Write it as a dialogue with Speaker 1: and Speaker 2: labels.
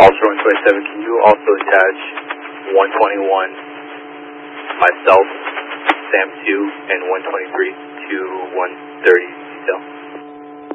Speaker 1: Officer 127, can you also attach 121, myself, Sam 2, and 123 to 130 detail?